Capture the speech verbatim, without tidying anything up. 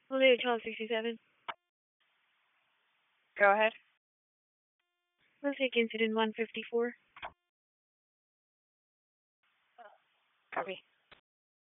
Hello, twelve sixty-seven. Go ahead. We'll take incident one fifty-four. Copy.